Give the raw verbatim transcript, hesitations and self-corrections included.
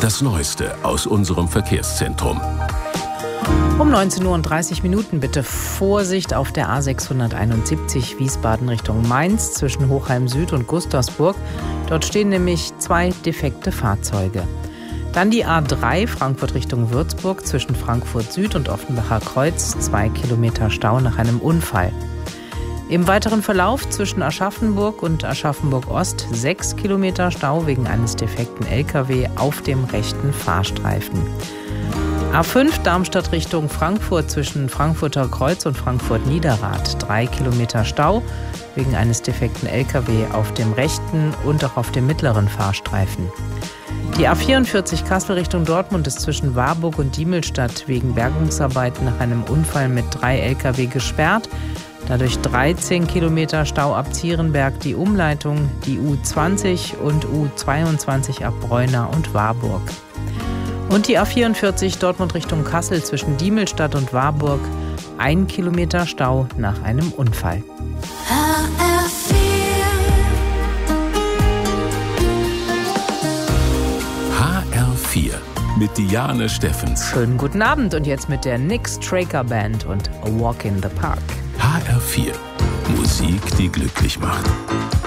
Das Neueste aus unserem Verkehrszentrum. Um neunzehn Uhr und dreißig Minuten bitte Vorsicht auf der A sechshunderteinundsiebzig Wiesbaden Richtung Mainz zwischen Hochheim Süd und Gustavsburg. Dort stehen nämlich zwei defekte Fahrzeuge. Dann die A drei Frankfurt Richtung Würzburg zwischen Frankfurt Süd und Offenbacher Kreuz. Zwei Kilometer Stau nach einem Unfall. Im weiteren Verlauf zwischen Aschaffenburg und Aschaffenburg Ost sechs Kilometer Stau wegen eines defekten L K W auf dem rechten Fahrstreifen. A fünf Darmstadt Richtung Frankfurt zwischen Frankfurter Kreuz und Frankfurt Niederrad. Drei Kilometer Stau wegen eines defekten L K W auf dem rechten und auch auf dem mittleren Fahrstreifen. Die A vierundvierzig Kassel Richtung Dortmund ist zwischen Warburg und Diemelstadt wegen Bergungsarbeiten nach einem Unfall mit drei L K W gesperrt. Dadurch dreizehn Kilometer Stau ab Zierenberg, die Umleitung, die U zwanzig und U zweiundzwanzig ab Breuna und Warburg. Und die A vierundvierzig Dortmund Richtung Kassel zwischen Diemelstadt und Warburg. Ein Kilometer Stau nach einem Unfall. H R vier mit Diane Steffens. Schönen guten Abend und jetzt mit der Nick Straker Band und A Walk in the Park. H R vier. Musik, die glücklich macht.